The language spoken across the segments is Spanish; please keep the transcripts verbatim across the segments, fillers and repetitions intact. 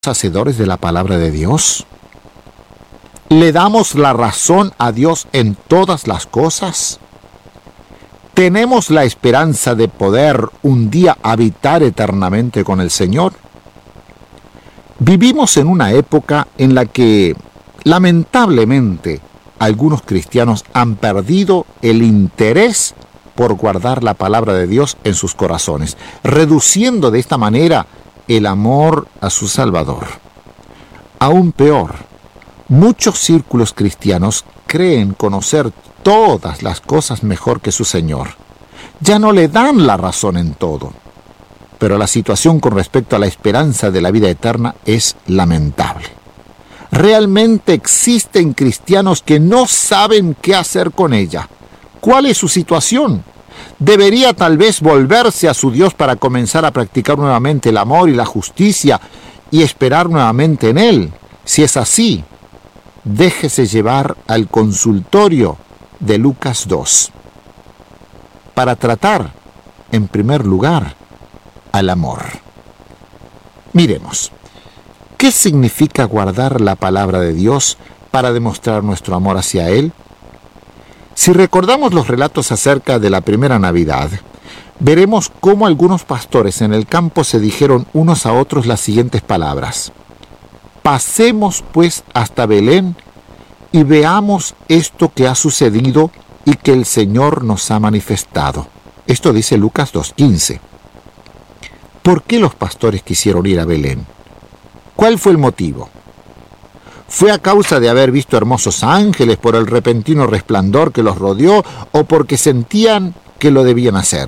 hacedores de la palabra de Dios? ¿Le damos la razón a Dios en todas las cosas? ¿Tenemos la esperanza de poder un día habitar eternamente con el Señor? Vivimos en una época en la que, lamentablemente, algunos cristianos han perdido el interés por guardar la palabra de Dios en sus corazones, reduciendo de esta manera el amor a su Salvador. Aún peor, muchos círculos cristianos creen conocer todas las cosas mejor que su Señor. Ya no le dan la razón en todo. Pero la situación con respecto a la esperanza de la vida eterna es lamentable. Realmente existen cristianos que no saben qué hacer con ella. ¿Cuál es su situación? ¿Debería tal vez volverse a su Dios para comenzar a practicar nuevamente el amor y la justicia y esperar nuevamente en Él? Si es así, déjese llevar al consultorio de Lucas dos para tratar, en primer lugar, al amor. Miremos, ¿qué significa guardar la palabra de Dios para demostrar nuestro amor hacia Él? Si recordamos los relatos acerca de la primera Navidad, veremos cómo algunos pastores en el campo se dijeron unos a otros las siguientes palabras: pasemos pues hasta Belén y veamos esto que ha sucedido y que el Señor nos ha manifestado. Esto dice Lucas dos quince. ¿Por qué los pastores quisieron ir a Belén? ¿Cuál fue el motivo? ¿Fue a causa de haber visto hermosos ángeles por el repentino resplandor que los rodeó o porque sentían que lo debían hacer?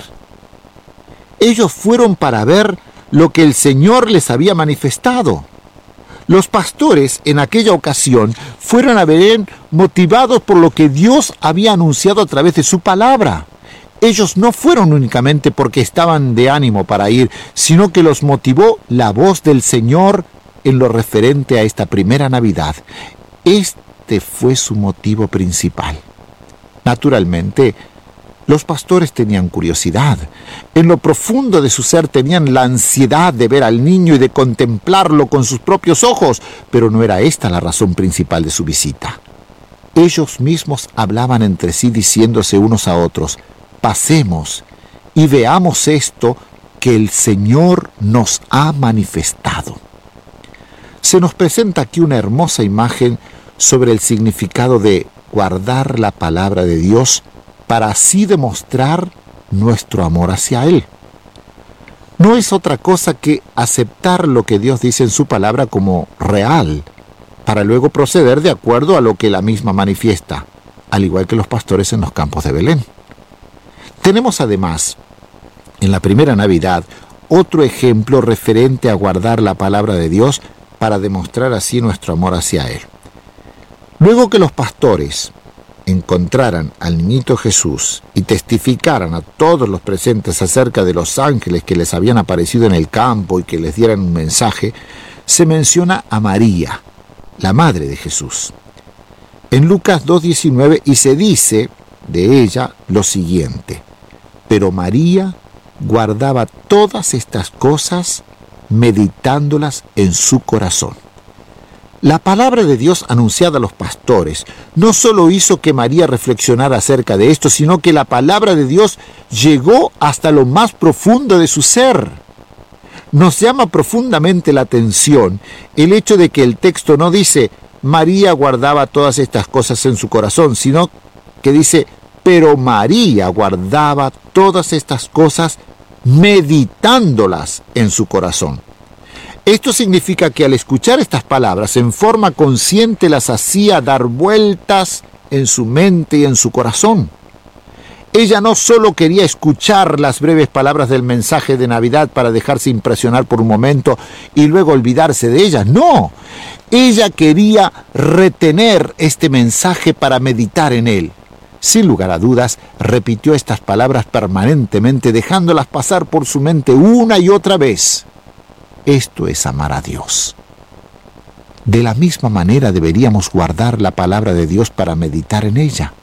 Ellos fueron para ver lo que el Señor les había manifestado. Los pastores en aquella ocasión fueron a Belén motivados por lo que Dios había anunciado a través de su palabra. Ellos no fueron únicamente porque estaban de ánimo para ir, sino que los motivó la voz del Señor en lo referente a esta primera Navidad. Este fue su motivo principal. Naturalmente, los pastores tenían curiosidad. En lo profundo de su ser tenían la ansiedad de ver al niño y de contemplarlo con sus propios ojos, pero no era esta la razón principal de su visita. Ellos mismos hablaban entre sí diciéndose unos a otros: pasemos y veamos esto que el Señor nos ha manifestado. Se nos presenta aquí una hermosa imagen sobre el significado de guardar la palabra de Dios para así demostrar nuestro amor hacia Él. No es otra cosa que aceptar lo que Dios dice en su palabra como real, para luego proceder de acuerdo a lo que la misma manifiesta, al igual que los pastores en los campos de Belén. Tenemos además, en la primera Navidad, otro ejemplo referente a guardar la palabra de Dios para demostrar así nuestro amor hacia Él. Luego que los pastores encontraran al niñito Jesús y testificaran a todos los presentes acerca de los ángeles que les habían aparecido en el campo y que les dieran un mensaje, se menciona a María, la madre de Jesús, en Lucas dos diecinueve, y se dice de ella lo siguiente: pero María guardaba todas estas cosas, meditándolas en su corazón. La palabra de Dios anunciada a los pastores no solo hizo que María reflexionara acerca de esto, sino que la palabra de Dios llegó hasta lo más profundo de su ser. Nos llama profundamente la atención el hecho de que el texto no dice María guardaba todas estas cosas en su corazón, sino que dice pero María guardaba todas estas cosas meditándolas en su corazón. Esto significa que al escuchar estas palabras en forma consciente las hacía dar vueltas en su mente y en su corazón. Ella no solo quería escuchar las breves palabras del mensaje de Navidad para dejarse impresionar por un momento y luego olvidarse de ellas, no. Ella quería retener este mensaje para meditar en él. Sin lugar a dudas, repitió estas palabras permanentemente, dejándolas pasar por su mente una y otra vez. Esto es amar a Dios. De la misma manera deberíamos guardar la palabra de Dios para meditar en ella.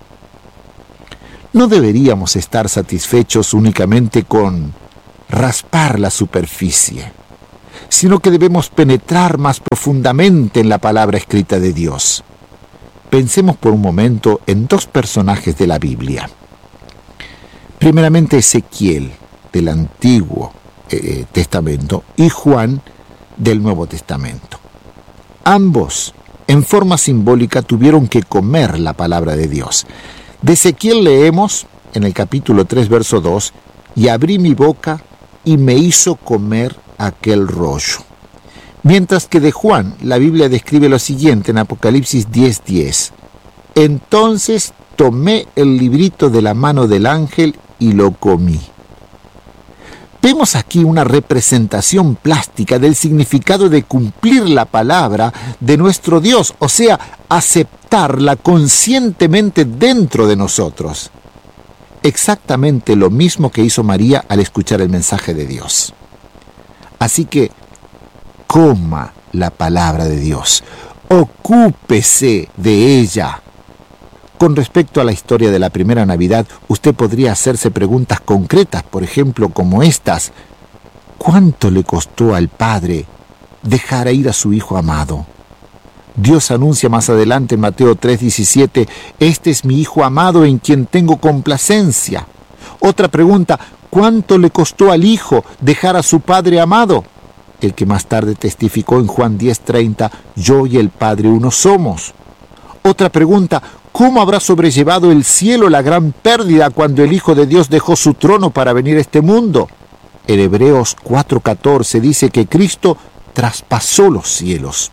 No deberíamos estar satisfechos únicamente con raspar la superficie. sino que debemos penetrar más profundamente en la palabra escrita de Dios. Pensemos por un momento en dos personajes de la Biblia. Primeramente Ezequiel, del Antiguo eh, Testamento, y Juan, del Nuevo Testamento. Ambos, en forma simbólica, tuvieron que comer la palabra de Dios. De Ezequiel leemos en el capítulo tres, verso dos, y abrí mi boca y me hizo comer aquel rollo. Mientras que de Juan, la Biblia describe lo siguiente en Apocalipsis diez, diez. Entonces tomé el librito de la mano del ángel y lo comí. Vemos aquí una representación plástica del significado de cumplir la palabra de nuestro Dios, o sea, aceptarla conscientemente dentro de nosotros. Exactamente lo mismo que hizo María al escuchar el mensaje de Dios. Así que, coma la palabra de Dios, ocúpese de ella. Con respecto a la historia de la primera Navidad, usted podría hacerse preguntas concretas, por ejemplo, como estas. ¿Cuánto le costó al Padre dejar ir a su Hijo amado? Dios anuncia más adelante en Mateo tres, diecisiete, este es mi Hijo amado en quien tengo complacencia. Otra pregunta, ¿cuánto le costó al Hijo dejar a su Padre amado? El que más tarde testificó en Juan diez, treinta, yo y el Padre uno somos. Otra pregunta, ¿cómo habrá sobrellevado el cielo la gran pérdida cuando el Hijo de Dios dejó su trono para venir a este mundo? En Hebreos cuatro, catorce dice que Cristo traspasó los cielos.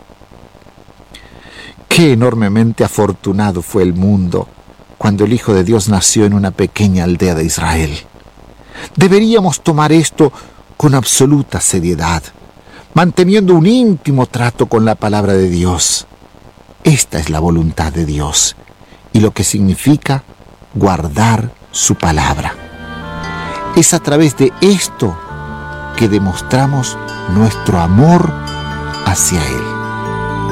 Qué enormemente afortunado fue el mundo cuando el Hijo de Dios nació en una pequeña aldea de Israel. Deberíamos tomar esto con absoluta seriedad, manteniendo un íntimo trato con la palabra de Dios. Esta es la voluntad de Dios y lo que significa guardar su palabra. Es a través de esto que demostramos nuestro amor hacia Él.